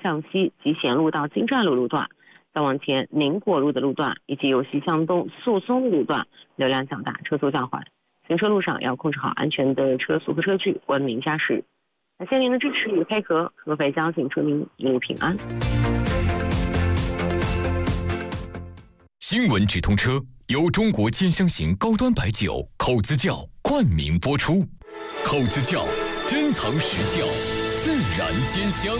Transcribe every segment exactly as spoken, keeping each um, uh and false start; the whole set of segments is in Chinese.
向西集贤路到金站路路段，再往前宁国路的路段以及由西向东宿松路段流量较大，车速较缓。行车路上要控制好安全的车速和车距，文明驾驶。感谢您的支持与配合，合肥交警祝您一路平安。 新闻直通车由中国尖香型高端白酒口子窖冠名播出，口子窖珍藏实窖，自然兼香。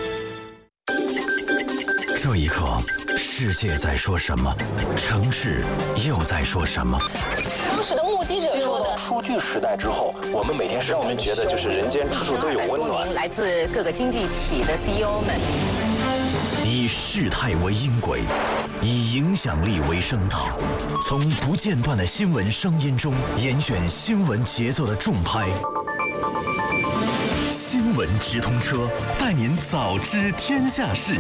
这一刻，世界在说什么？城市又在说什么？ 当时的目击者说的， 数据时代之后，我们每天让我们觉得就是人间处处都有温暖。 来自各个经济体的 C E O 们， 以事态为音轨，以影响力为声道，从不间断的新闻声音中严选新闻节奏的重拍。新闻直通车，带您早知天下事。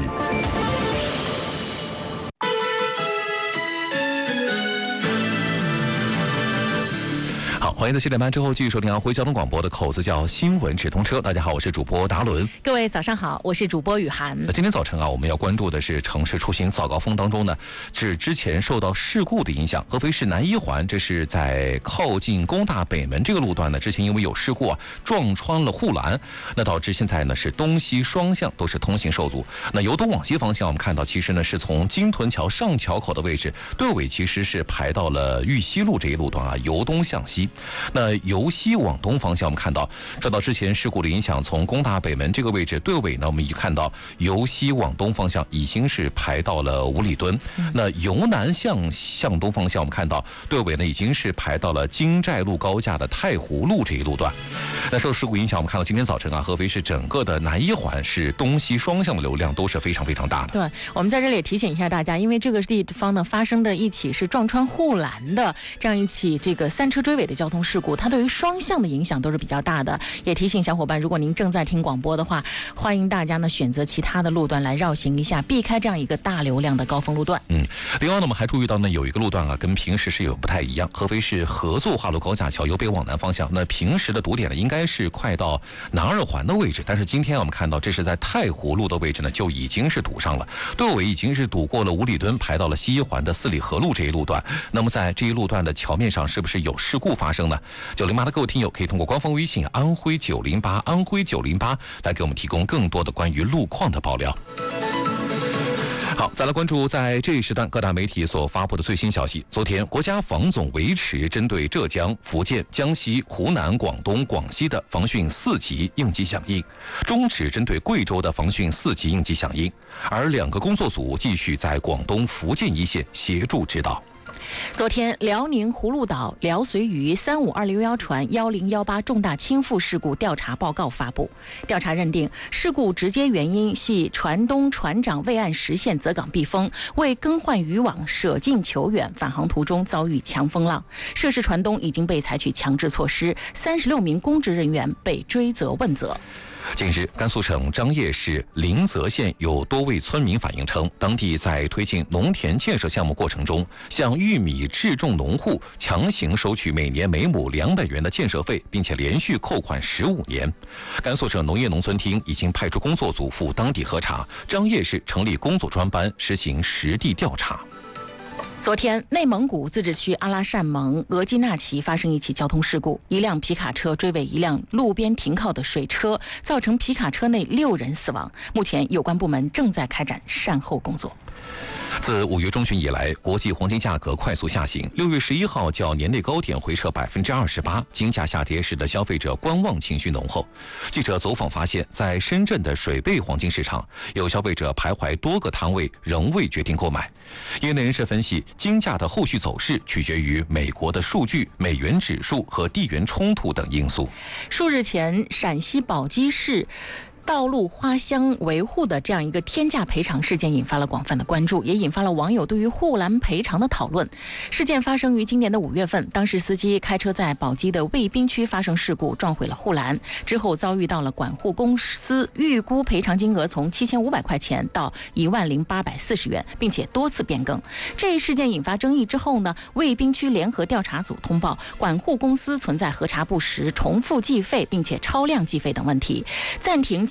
好，欢迎在七点半之后继续收听安徽交通广播的口子窖新闻直通车。大家好，我是主播达伦。 各位早上好，我是主播雨涵。 那今天早晨啊，我们要关注的是城市出行早高峰当中呢，是之前受到事故的影响。合肥市南一环，这是在靠近工大北门这个路段呢，之前因为有事故啊，撞穿了护栏，那导致现在呢是东西双向都是通行受阻。那由东往西方向，我们看到其实呢是从金屯桥上桥口的位置，队尾其实是排到了玉溪路这一路段啊，由东向西。那由西往东方向，我们看到受到之前事故的影响，从工大北门这个位置，队尾呢，我们已看到由西往东方向已经是排到了五里墩。嗯、那由南向向东方向，我们看到队尾呢已经是排到了金寨路高架的太湖路这一路段。那受事故影响，我们看到今天早晨啊，合肥市整个的南一环是东西双向的流量都是非常非常大的。 对，我们在这里也提醒一下大家，因为这个地方呢发生的一起是撞穿护栏的这样一起这个三车追尾的交通事故，它对于双向的影响都是比较大的。也提醒小伙伴，如果您正在听广播的话，欢迎大家呢选择其他的路段来绕行一下，避开这样一个大流量的高峰路段。 嗯，另外呢，我们还注意到呢，有一个路段啊，跟平时是有不太一样。合肥市合作化路高架桥由北往南方向，那平时的堵点呢，应该是快到南二环的位置，但是今天我们看到这是在太湖路的位置呢，就已经是堵上了。队尾已经是堵过了五里墩，排到了西一环的四里河路这一路段。那么在这一路段的桥面上，是不是有事故发生呢？九零八的各位听友可以通过官方微信安徽九零八安徽九零八来给我们提供更多的关于路况的爆料。好，再来关注在这一时段各大媒体所发布的最新消息。昨天，国家防总维持针对浙江、福建、江西、湖南、广东、广西的防汛四级应急响应，终止针对贵州的防汛四级应急响应，而两个工作组继续在广东、福建一线协助指导。 昨天，辽宁葫芦岛辽绥渝三五二六幺船幺零幺八重大倾覆事故调查报告发布。调查认定，事故直接原因系船东船长未按时限择港避风，未更换渔网舍近求远，返航途中遭遇强风浪。涉事船东已经被采取强制措施，三十六名公职人员被追责问责。 近日，甘肃省张掖市临泽县有多位村民反映称，当地在推进农田建设项目过程中，向玉米制种农户强行收取每年每亩两百元的建设费，并且连续扣款十五年。甘肃省农业农村厅已经派出工作组赴当地核查，张掖市成立工作专班实行实地调查。 昨天，内蒙古自治区阿拉善盟额济纳旗发生一起交通事故，一辆皮卡车追尾一辆路边停靠的水车，造成皮卡车内六人死亡。目前，有关部门正在开展善后工作。 自五月中旬以来，国际黄金价格快速下行。六月十一号较年内高点回撤百分之二十八，金价下跌使得消费者观望情绪浓厚。记者走访发现，在深圳的水贝黄金市场，有消费者徘徊多个摊位，仍未决定购买。业内人士分析，金价的后续走势取决于美国的数据、美元指数和地缘冲突等因素。 数日前，陕西宝鸡市道路花箱维护的这样一个天价赔偿事件引发了广泛的关注，也引发了网友对于护栏赔偿的讨论。事件发生于今年的五月份，当时司机开车在宝鸡的卫滨区发生事故，撞毁了护栏，之后遭遇到了管护公司预估赔偿金额从七千五百块钱到一万零八百四十元，并且多次变更。这一事件引发争议之后呢，卫滨区联合调查组通报管护公司存在核查不实、重复计费并且超量计费等问题，暂停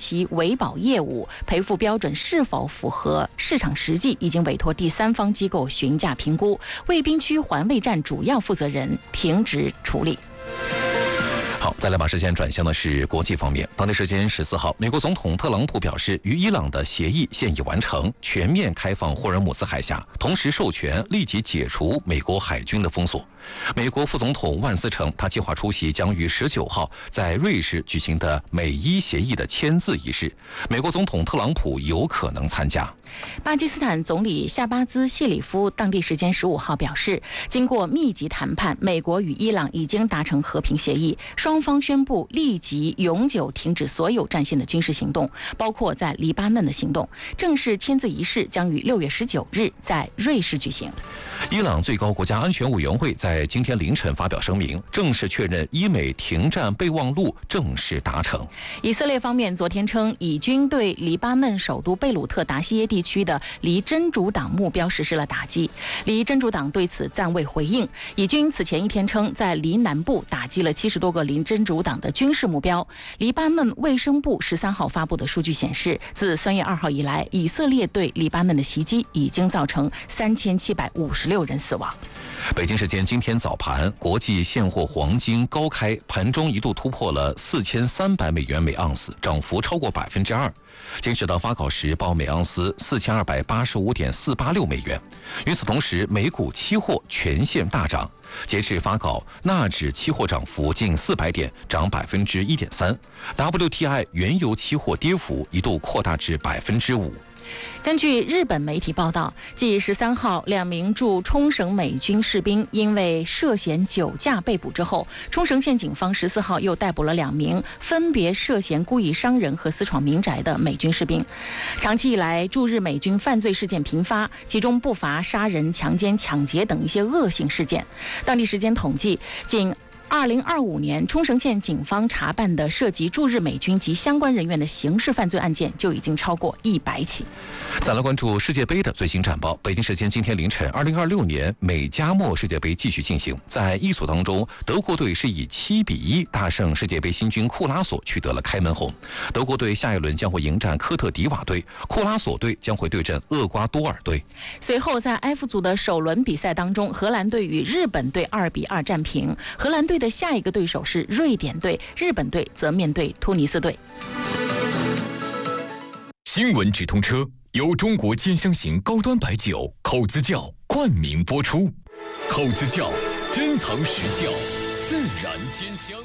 其维保业务赔付标准是否符合市场实际，已经委托第三方机构询价评估，卫兵区环卫站主要负责人停职处理。 好，再来把视线转向的是国际方面。当地时间十四号，美国总统特朗普表示，与伊朗的协议现已完成，全面开放霍尔木兹海峡，同时授权立即解除美国海军的封锁。美国副总统万斯称，他计划出席将于十九号在瑞士举行的美伊协议的签字仪式，美国总统特朗普有可能参加。 巴基斯坦总理夏巴兹·谢里夫当地时间十五号表示，经过密集谈判，美国与伊朗已经达成和平协议，双方宣布立即永久停止所有战线的军事行动，包括在黎巴嫩的行动。正式签字仪式将于六月十九日在瑞士举行。 伊朗最高国家安全委员会在今天凌晨发表声明，正式确认伊美停战备忘录正式达成。 以色列方面昨天称，以军对黎巴嫩首都贝鲁特达西耶地区的离真主党目标实施了打击，离真主党对此暂未回应。以军此前一天称，在黎南部打击了七十多个离真主党的军事目标。黎巴嫩卫生部十三号发布的数据显示，自三月二号以来，以色列对黎巴嫩的袭击已经造成三千七百五十六人死亡。 北京时间今天早盘，国际现货黄金高开，盘中一度突破了四千三百美元每盎司，涨幅超过百分之二。截止到发稿时，报每盎司四千二百八十五点四八六美元。与此同时，美股期货全线大涨。截至发稿，纳指期货涨幅近四百点，涨百分之一点三。W T I 原油期货跌幅一度扩大至百分之五。 根据日本媒体报道，继十三号两名驻冲绳美军士兵因为涉嫌酒驾被捕之后，冲绳县警方十四号又逮捕了两名分别涉嫌故意伤人和私闯民宅的美军士兵。长期以来，驻日美军犯罪事件频发，其中不乏杀人、强奸、抢劫等一些恶性事件。当地时间统计，仅二零二五年，冲绳县警方查办的涉及驻日美军及相关人员的刑事犯罪案件就已经超过一百起。 再来关注世界杯的最新战报。北京时间今天凌晨，二零二六年美加墨世界杯继续进行。在一组当中，德国队是以七比一大胜世界杯新军库拉索，取得了开门红。德国队下一轮将会迎战科特迪瓦队，库拉索队将会对阵厄瓜多尔队。 随后在 F 组的首轮比赛当中，荷兰队与日本队二比二战平。荷兰队的下一个对手是瑞典队，日本队则面对突尼斯队。 新闻直通车由中国兼香型高端白酒口子窖冠名播出，口子窖珍藏实窖，自然兼香。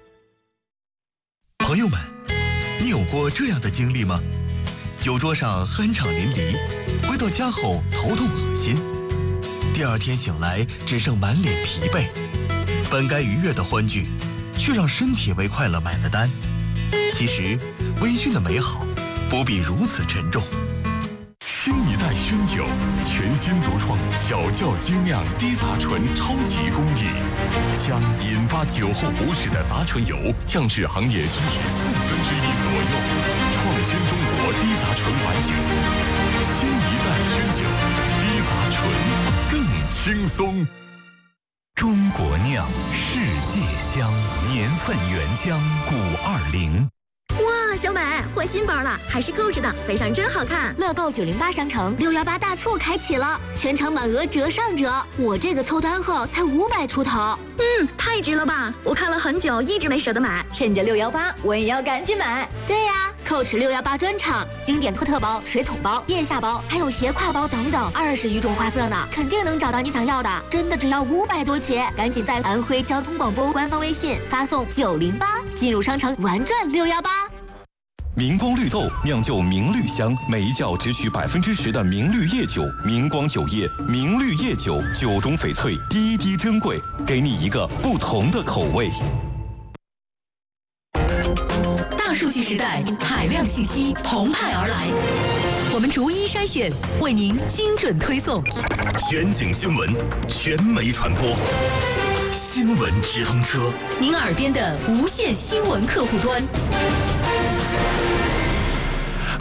朋友们，你有过这样的经历吗？酒桌上酣畅淋漓，回到家后头痛恶心，第二天醒来只剩满脸疲惫。本该愉悦的欢聚，却让身体为快乐买了单。其实，微醺的美好不必如此沉重。 新一代熏酒，全新独创小窖精酿低杂醇超级工艺，将引发酒后不适的杂醇油降至行业均值四分之一左右，创新中国低杂醇白酒。新一代熏酒，低杂醇更轻松。 中国酿，世界香，年份原浆古二零。 哇，小美换新包了，还是购置的，背上真好看。 乐购九零八商城六幺八大促开启了，全场满额折上折。我这个凑单后才五百出头， 嗯，太值了吧！我看了很久，一直没舍得买，趁着六幺八，我也要赶紧买。 对呀、啊，购持六幺八专场，经典托特包、水桶包、腋下包，还有斜挎包等等，二十余种花色呢，肯定能找到你想要的。真的只要五百多起，赶紧在安徽交通广播官方微信发送九零八，进入商城玩转六幺八。 明光绿豆酿就明绿香，每一窖只取百分之十的明绿叶酒。明光酒业明绿叶酒，酒中翡翠，滴滴珍贵，给你一个不同的口味。 大数据时代，海量信息澎湃而来，我们逐一筛选，为您精准推送。 全景新闻，全媒传播，新闻直通车， 您耳边的无线新闻客户端。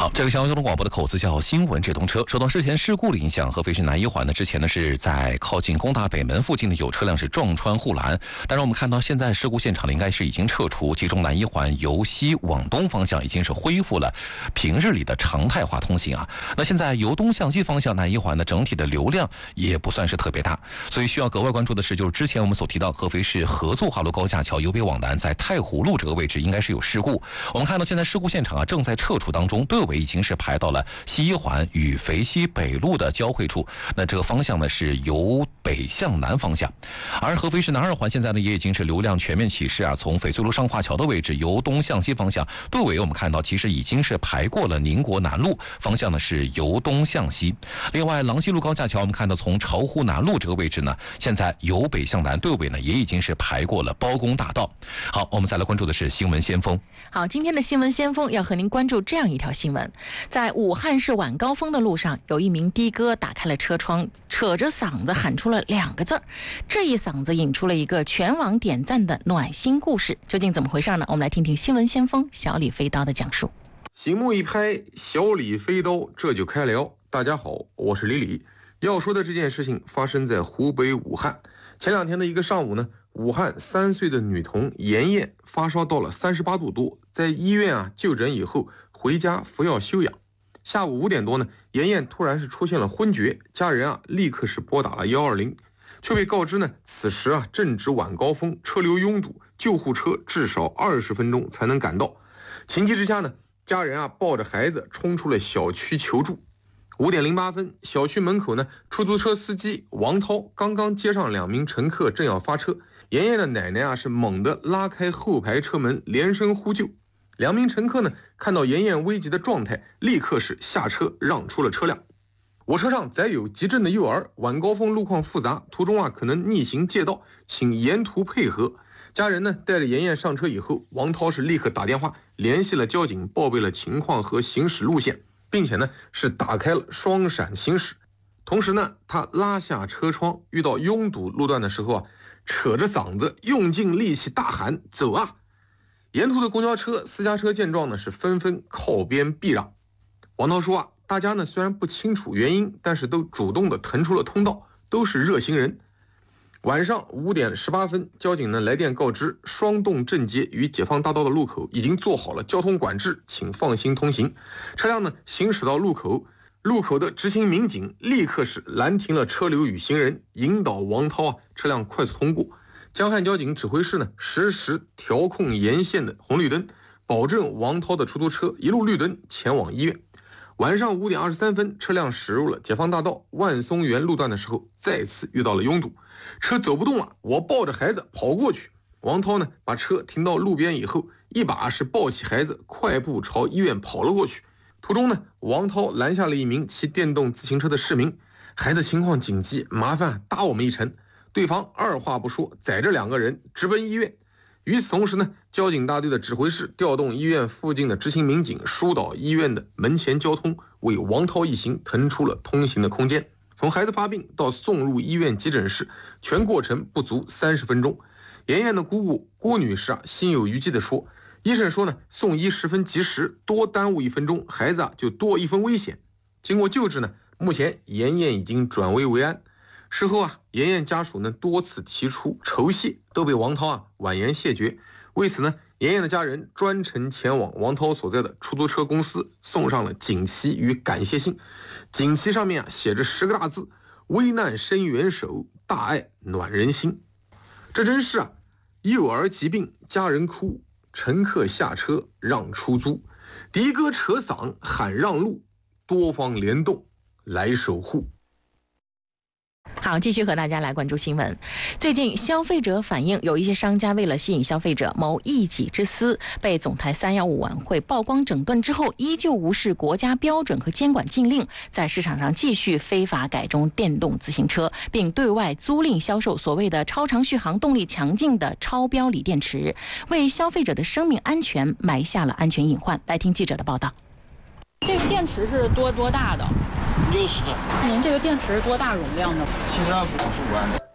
好，这个襄阳交通广播的口子叫新闻直通车。受到之前事故的影响，合肥市南一环呢，之前呢是在靠近工大北门附近的有车辆是撞穿护栏，但是我们看到现在事故现场呢应该是已经撤除，其中南一环由西往东方向已经是恢复了平日里的常态化通行啊。那现在由东向西方向南一环的整体的流量也不算是特别大，所以需要格外关注的是，就是之前我们所提到合肥市合作化路高架桥由北往南在太湖路这个位置应该是有事故。我们看到现在事故现场啊正在撤除当中，队尾已经是排到了西一环与肥西北路的交汇处，那这个方向呢是由北向南方向。而合肥市南二环现在呢也已经是流量全面启示啊，从翡翠路上化桥的位置由东向西方向，队尾我们看到其实已经是排过了宁国南路，方向呢是由东向西。另外郎西路高架桥我们看到从巢湖南路这个位置呢，现在由北向南，队尾呢也已经是排过了包公大道。好，我们再来关注的是新闻先锋。 好，今天的新闻先锋要和您关注这样一条新闻，在武汉市晚高峰的路上，有一名的哥打开了车窗，扯着嗓子喊出了两个字儿，这一嗓子引出了一个全网点赞的暖心故事，究竟怎么回事呢？我们来听听新闻先锋小李飞刀的讲述。 醒目一拍，小李飞刀这就开聊。大家好，我是李李。要说的这件事情发生在湖北武汉。前两天的一个上午呢，武汉三岁的女童妍妍发烧到了三十八度多，在医院啊就诊以后回家服药休养。下午五点多呢，妍妍突然是出现了昏厥，家人啊立刻是拨打了一二零，却被告知呢此时啊正值晚高峰，车流拥堵，救护车至少二十分钟才能赶到。情急之下呢，家人啊抱着孩子冲出了小区求助。五点零八分，小区门口呢，出租车司机王涛刚刚接上两名乘客，正要发车。妍妍的奶奶啊是猛地拉开后排车门，连声呼救。两名乘客呢看到妍妍危急的状态，立刻是下车让出了车辆。我车上载有急症的幼儿，晚高峰路况复杂，途中啊可能逆行借道，请沿途配合。家人呢带着妍妍上车以后，王涛是立刻打电话联系了交警，报备了情况和行驶路线，并且呢是打开了双闪行驶。同时呢，他拉下车窗，遇到拥堵路段的时候啊，扯着嗓子用尽力气大喊走啊！沿途的公交车、私家车见状呢是纷纷靠边避让。王涛说啊，大家呢虽然不清楚原因，但是都主动的腾出了通道，都是热心人。晚上五点十八分，交警呢来电告知，双洞正街与解放大道的路口已经做好了交通管制，请放心通行。车辆呢行驶到路口，路口的执行民警立刻是拦停了车流与行人，引导王涛啊车辆快速通过。江汉交警指挥室呢实时调控沿线的红绿灯，保证王涛的出租车一路绿灯前往医院。晚上五点二十三分，车辆驶入了解放大道万松园路段的时候，再次遇到了拥堵，车走不动了，我抱着孩子跑过去。王涛呢把车停到路边以后，一把是抱起孩子，快步朝医院跑了过去。途中呢，王涛拦下了一名骑电动自行车的市民，孩子情况紧急，麻烦搭我们一程。对方二话不说，载着两个人直奔医院。与此同时呢，交警大队的指挥室调动医院附近的执行民警疏导医院的门前交通，为王涛一行腾出了通行的空间。从孩子发病到送入医院急诊室，全过程不足三十分钟。妍妍的姑姑郭女士啊，心有余悸地说，医生说呢，送医十分及时，多耽误一分钟，孩子啊就多一分危险。经过救治呢，目前妍妍已经转危为安。事后啊，妍妍家属呢多次提出酬谢，都被王涛啊婉言谢绝。为此呢，妍妍的家人专程前往王涛所在的出租车公司，送上了锦旗与感谢信。锦旗上面啊写着十个大字：危难伸援手，大爱暖人心。这真是啊，幼儿疾病家人哭，乘客下车让出租，的哥扯嗓喊让路，多方联动来守护。 好，继续和大家来关注新闻。最近消费者反映，有一些商家为了吸引消费者谋一己之私，被总台三一五晚会曝光整顿之后，依旧无视国家标准和监管禁令，在市场上继续非法改装电动自行车，并对外租赁销售所谓的超长续航、动力强劲的超标锂电池，为消费者的生命安全埋下了安全隐患。来听记者的报道。 这个电池是多多大的？ 六十的。 您这个电池多大容量的？ 七十二伏五十五安的。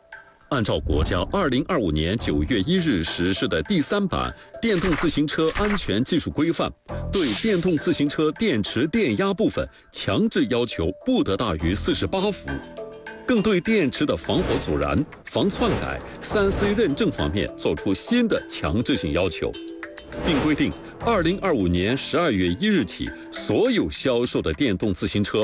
按照国家二零二五年九月一日实施的第三版电动自行车安全技术规范，对电动自行车电池电压部分强制要求不得大于四十八伏，更对电池的防火阻燃、防篡改、三 C 认证方面作出新的强制性要求，并规定二零二五年十二月一日起，所有销售的电动自行车